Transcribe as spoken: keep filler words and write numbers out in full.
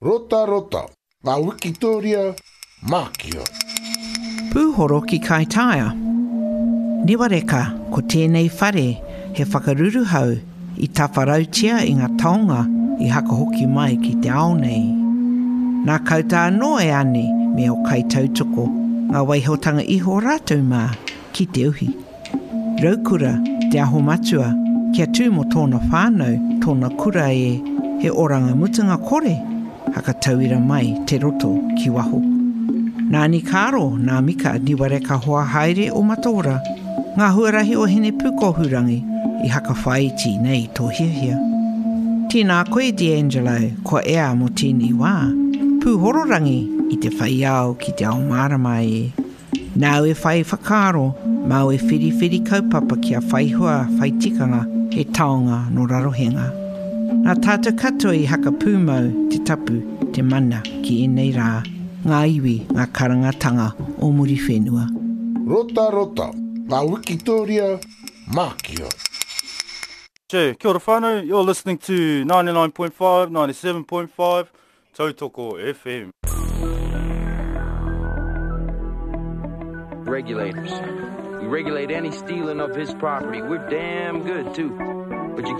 Rota rota, ngā Wikitoria mākia. Pūhoro ki Kaitaia. Niwa reka, ko tēnei whare he whakaruru hau i tawharautia i ngā taonga i haka hoki mai ki te ao nei. Nā kauta anō e ane me o kai tautoko ngā waihotanga iho rātou mā ki te uhi. Raukura te aho matua kia tū mo tōna whānau tōna kura e he oranga mutunga kore haka tauira mai te roto ki waho. Nāni kāro nā mika niwa reka hoa haere o matora ngā huarahi o hene pukohurangi i haka whaiti nei tō hiahia. Tēnā koe D'Angelo ko ea mo tēnei wā, pūhororangi i te whaiao ki te ao marama e. Nau e whai whakaro, mau e whiri whiri kaupapa kia whaihua whaitikanga he taonga no rarohenga. Nā tātou katoa i haka pūmau te tapu te mana ki enei rā, ngā iwi ngā karangatanga o muri whenua. Rota rota, ngā Wikitoria mākia. Che, kia ora whānau, you're listening to ninety-nine point five, ninety-seven point five, Tautoko F M. Regulators. We regulate any stealing of his property. We're damn good, too.